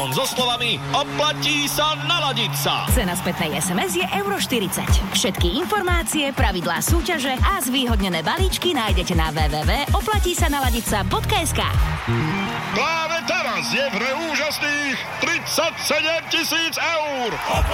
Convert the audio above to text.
So slovami oplatí sa naladiť sa. Cena spätnej SMS je €40. Všetky informácie, pravidlá súťaže a zvýhodnené balíčky nájdete na www.oplatísanaladiť.sk. Práve teraz je v hre úžasných 37 000 eur.